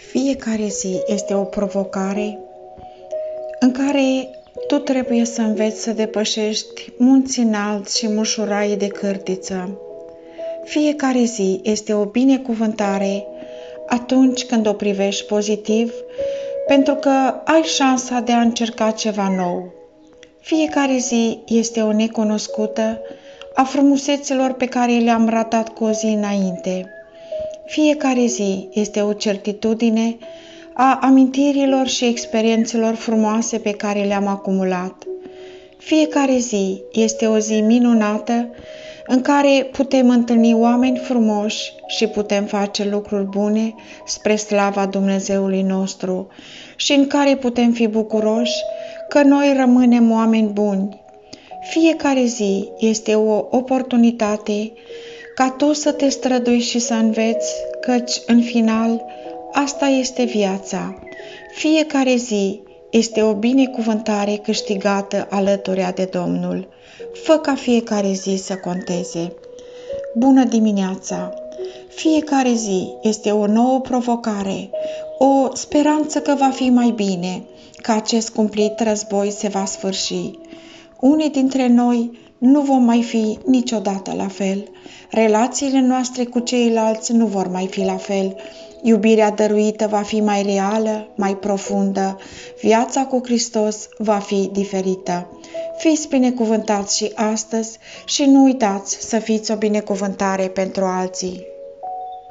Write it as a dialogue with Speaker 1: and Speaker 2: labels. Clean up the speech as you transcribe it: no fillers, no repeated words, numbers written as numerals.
Speaker 1: Fiecare zi este o provocare în care tu trebuie să înveți să depășești munți înalți și mușuraie de cârtiță. Fiecare zi este o binecuvântare atunci când o privești pozitiv, pentru că ai șansa de a încerca ceva nou. Fiecare zi este o necunoscută a frumuseților pe care le-am ratat cu o zi înainte. Fiecare zi este o certitudine a amintirilor și experiențelor frumoase pe care le-am acumulat. Fiecare zi este o zi minunată în care putem întâlni oameni frumoși și putem face lucruri bune spre slava Dumnezeului nostru și în care putem fi bucuroși că noi rămânem oameni buni. Fiecare zi este o oportunitate ca tu să te strădui și să înveți, căci în final asta este viața. Fiecare zi este o binecuvântare câștigată alături de Domnul. Fă ca fiecare zi să conteze. Bună dimineața! Fiecare zi este o nouă provocare, o speranță că va fi mai bine, că acest cumplit război se va sfârși. Unii dintre noi nu vom mai fi niciodată la fel. Relațiile noastre cu ceilalți nu vor mai fi la fel. Iubirea dăruită va fi mai reală, mai profundă. Viața cu Hristos va fi diferită. Fiți binecuvântați și astăzi și nu uitați să fiți o binecuvântare pentru alții.